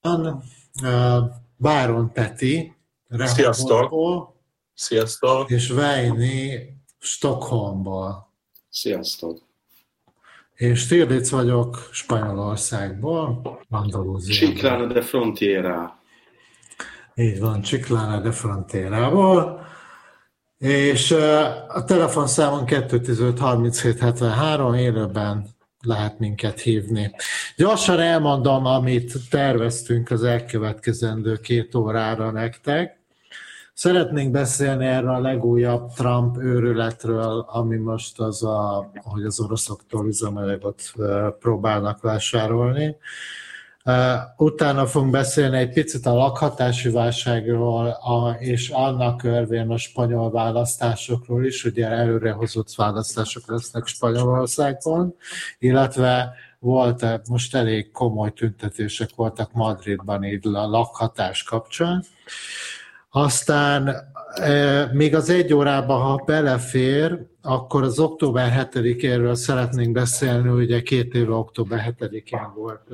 Báron Peti, Sziasztok! Rehovotból, Sziasztok! és Veini Stockholmból. Sziasztok! És Stirlitz vagyok Spanyolországból, Andalúziából. Chiclana de Frontiera. Így van, Chiclana de Frontierából. És a telefonszámon 215 37 73 élőben lehet minket hívni. Gyorsan elmondom, amit terveztünk az elkövetkezendő 2 órára nektek. Szeretnénk beszélni erről a legújabb Trump őrületről, ami most hogy az oroszoktól üzemanyagot próbálnak vásárolni. Utána fogunk beszélni egy picit a lakhatási válságról, és annak körvén a spanyol választásokról is, ugye előrehozott választások lesznek Spanyolországban, illetve most elég komoly tüntetések voltak Madridban így a lakhatás kapcsán. Aztán még az 1 órában, ha belefér, akkor az október 7-éről szeretnénk beszélni, ugye 2 éve október 7-én volt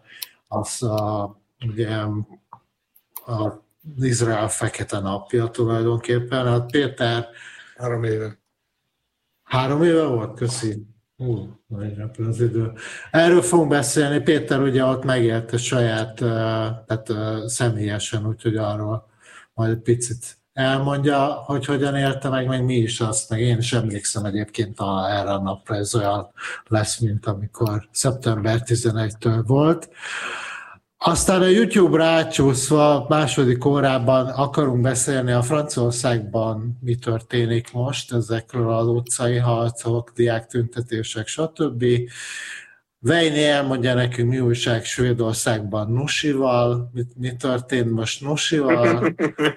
ugye az Izrael fekete napja tulajdonképpen. Hát Péter... 3 éve. 3 éve volt? Köszi. Nagy repül az idő. Erről fogunk beszélni. Péter ugye ott megélte saját, tehát személyesen, úgyhogy arról majd egy picit elmondja, hogy hogyan élte meg mi is azt, meg én is emlékszem egyébként erre a napra, ez olyan lesz, mint amikor szeptember 11-től volt. Aztán a YouTube-ra átcsúszva második órában akarunk beszélni a Franciaországban, mi történik most, ezekről az utcai harcok, diáktüntetések, stb. Veini elmondja nekünk, mi újság Svédországban Nusival, mi történt most Nusival,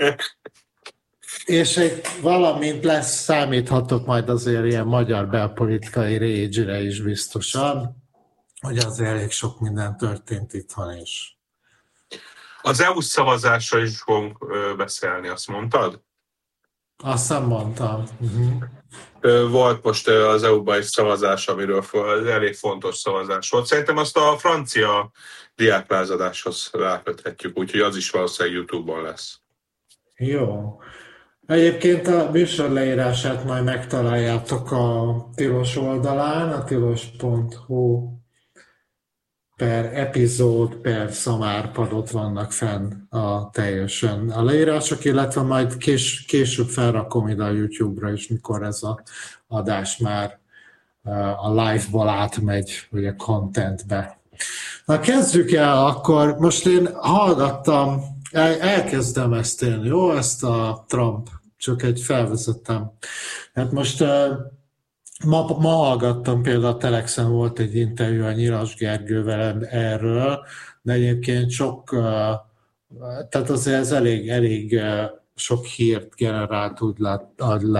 és valamint lesz, számíthatok majd azért ilyen magyar belpolitikai rage-re is biztosan, hogy azért elég sok minden történt itthon is. Az EU szavazásra is fogunk beszélni, azt mondtad? Azt nem mondtam. Volt most az EU-ban egy szavazás, amiről elég fontos szavazás volt. Szerintem azt a francia diáklázadáshoz ráköthetjük, úgyhogy az is valószínűleg YouTube-on lesz. Jó. Egyébként a műsor leírását majd megtaláljátok a Tilos oldalán, a tilos.hu per epizód, per szamárpadot vannak fenn teljesen a leírások, illetve majd később felrakom ide a YouTube-ra is, mikor ez az adás már a live-ból átmegy, vagy a contentbe. Na kezdjük el, akkor most én hallgattam, elkezdem ezt én, jó, ezt a Trump, csak egy felvezettem. Hát most ma hallgattam, például a Telexen volt egy interjú a Nyilas Gergővel erről, de egyébként tehát azért ez elég sok hírt generált, úgy